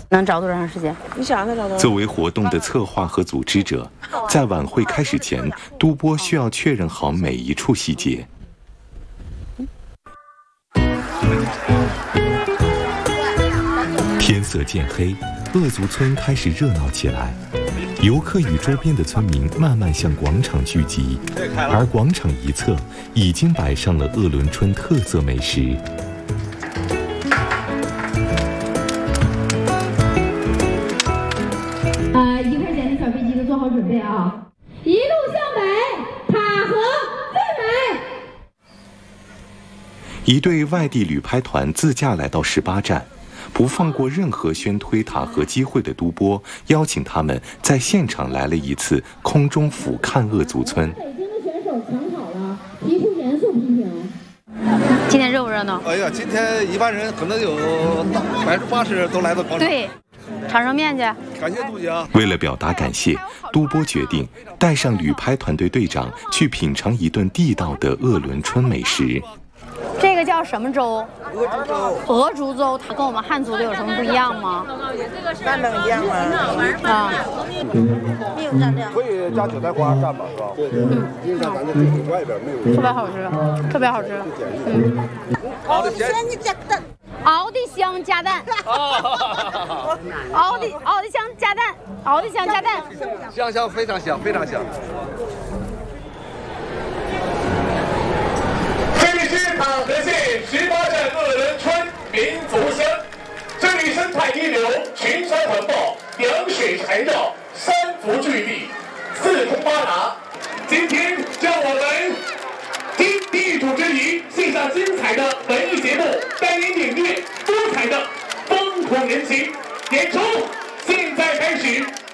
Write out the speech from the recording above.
能找多长时间？ 你想能找多？ 作为活动的策划和组织者，在晚会开始前，都波需要确认好每一处细节。天色渐黑，鄂族村开始热闹起来。游客与周边的村民慢慢向广场聚集，而广场一侧已经摆上了鄂伦春特色美食。 1块钱的小飞机都做好准备啊！一路向北，塔河最美。 一队外地旅拍团自驾来到18站。不放过任何宣推塔河机会的都波，邀请他们在现场来了一次空中俯瞰鄂族村。 北京的选手抢好了，提出严肃批评。 今天热不热闹？ 哎呀，今天一般人可能有80%都来到广场。 对，尝尝面去。 感谢杜姐。 为了表达感谢，都波决定带上旅拍团队队长去品尝一顿地道的鄂伦春美食。 这个叫什么粥？ 鹅竹粥。 鹅竹粥，它跟我们汉族的有什么不一样吗？ 那能一样吗？ 啊， 没有蘸料。 可以加韭菜花蘸吧，是吧？对，因为咱这个外边没有。 特别好吃，特别好吃。 熬的咸， 你加蛋。 熬的香加蛋。熬的香加蛋，熬的香加蛋。 香，非常香，非常香。 塔河县18站鄂伦春民族乡，这里生态一流，群山环抱，阳水缠绕，山福聚地，四通八达。今天让我们听地主之谊，献上精彩的文艺节目，带您领略多彩的风土人情。演出现在开始。